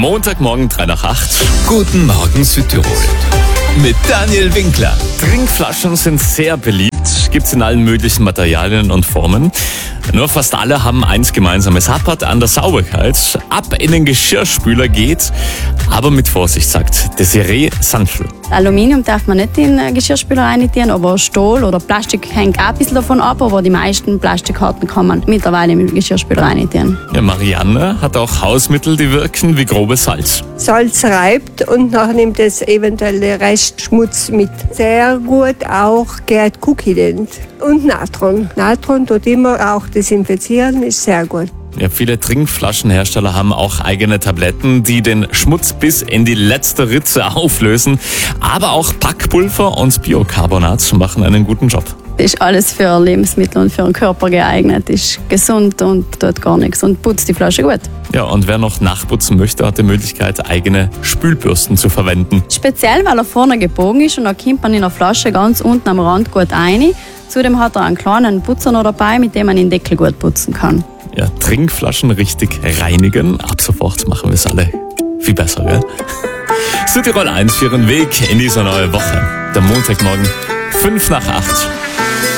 Montagmorgen 3 nach 8. Guten Morgen Südtirol. Mit Daniel Winkler. Trinkflaschen sind sehr beliebt. Gibt's in allen möglichen Materialien und Formen. Nur fast alle haben eins gemeinsam. Es hapert an der Sauberkeit. Ab in den Geschirrspüler geht. Aber mit Vorsicht, sagt Desiree Sanschl. Aluminium darf man nicht in den Geschirrspüler rein tun, aber Stahl oder Plastik hängt auch ein bisschen davon ab, aber die meisten Plastikkarten kann man mittlerweile im Geschirrspüler rein tun. Ja, Marianne hat auch Hausmittel, die wirken wie grobes Salz. Salz reibt und nachher nimmt es eventuelle Restschmutz mit. Sehr gut auch Gerd Cookie-Dent und Natron. Natron tut immer auch desinfizieren, ist sehr gut. Ja, viele Trinkflaschenhersteller haben auch eigene Tabletten, die den Schmutz bis in die letzte Ritze auflösen. Aber auch Backpulver und Biocarbonat machen einen guten Job. Ist alles für Lebensmittel und für den Körper geeignet, ist gesund und tut gar nichts und putzt die Flasche gut. Ja, und wer noch nachputzen möchte, hat die Möglichkeit, eigene Spülbürsten zu verwenden. Speziell, weil er vorne gebogen ist und da kommt man in der Flasche ganz unten am Rand gut rein. Zudem hat er einen kleinen Putzer noch dabei, mit dem man den Deckel gut putzen kann. Ja, Trinkflaschen richtig reinigen. Ab sofort machen wir es alle viel besser, gell? Südtirol 1 für Ihren Weg in diese neue Woche. Der Montagmorgen 5 nach 8.